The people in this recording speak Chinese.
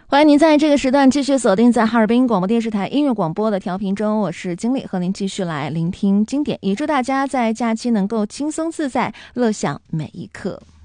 欢迎您在这个时段继续锁定在哈尔滨广播电视台音乐广播的调频中，我是经理，和您继续来聆听经典，也祝大家在假期能够轻松自在，乐享每一刻。